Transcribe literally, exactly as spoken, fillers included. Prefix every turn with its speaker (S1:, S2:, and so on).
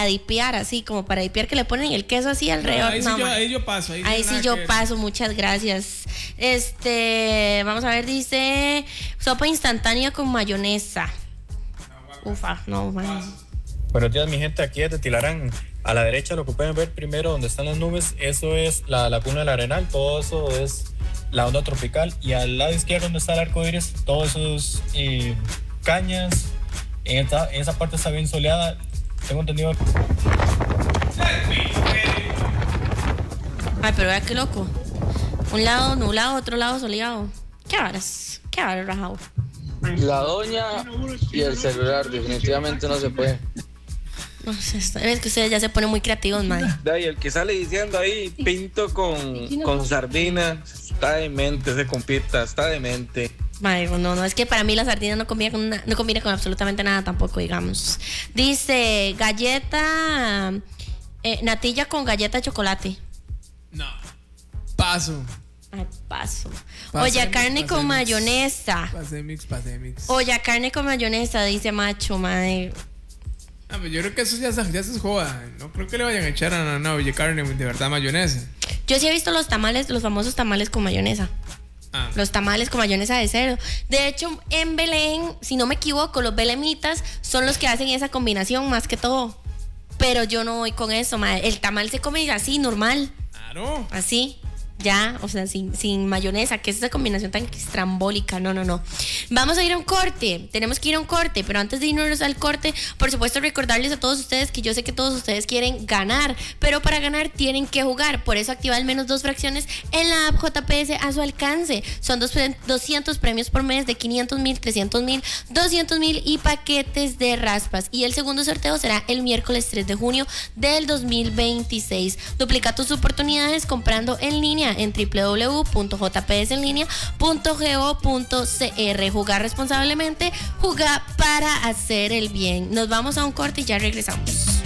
S1: para dipear, así como para dipear, que le ponen el queso así alrededor.
S2: No, ahí,
S1: no,
S2: sí yo,
S1: mae.
S2: ahí yo paso. Ahí,
S1: Ahí sí yo paso, muchas gracias. Este, vamos a ver, dice sopa instantánea con mayonesa. Ufa, no, man.
S3: Buenos días, mi gente, aquí desde Tilarán. A la derecha, lo que pueden ver primero donde están las nubes, eso es la laguna del Arenal, todo eso es la onda tropical. Y al lado izquierdo donde está el arco iris, todo eso es eh, cañas. En esta, en esa parte está bien soleada. Tengo entendido.
S1: Ay, pero vea qué loco. Un lado nublado, otro lado soleado. Qué varas, qué varas, rajado.
S4: La doña y el celular, definitivamente no se puede.
S1: No sé, es que ustedes ya se ponen muy creativos, madre.
S5: Y el que sale diciendo ahí, pinto con, con sardina, está demente ese compita, está demente.
S1: Madre, no, no, es que para mí la sardina no combina con, una, no combina con absolutamente nada tampoco, digamos. Dice, galleta, eh, natilla con galleta de chocolate.
S2: No, paso.
S1: Ay, paso.
S2: Pasé
S1: Olla
S2: mix,
S1: carne
S2: pasé
S1: con
S2: mix.
S1: mayonesa.
S2: Pasé mix, pasé mix.
S1: Olla carne con mayonesa, dice macho, madre.
S2: Ah, pues yo creo que eso ya, se- ya se joda. No creo que le vayan a echar a una olla carne de verdad mayonesa.
S1: Yo sí he visto los tamales, los famosos tamales con mayonesa.
S2: Ah.
S1: Los tamales con mayonesa de cerdo. De hecho, en Belén, si no me equivoco, los belemitas son los que hacen esa combinación más que todo. Pero yo no voy con eso, madre. El tamal se come así, normal.
S2: Claro.
S1: Así, ya, o sea, sin, sin mayonesa, que es esa combinación tan estrambólica. No, no, no. Vamos a ir a un corte. Tenemos que ir a un corte, pero antes de irnos al corte, por supuesto, recordarles a todos ustedes que yo sé que todos ustedes quieren ganar, pero para ganar tienen que jugar. Por eso activa al menos dos fracciones en la app J P S a su alcance. Son dos, doscientos premios por mes de quinientos mil, trescientos mil, doscientos mil y paquetes de raspas. Y el segundo sorteo será el miércoles tres de junio del dos mil veintiséis. Duplica tus oportunidades comprando en línea en w w w punto j p s en línea punto go punto c r. Jugar responsablemente, jugar para hacer el bien. Nos vamos a un corte y ya regresamos.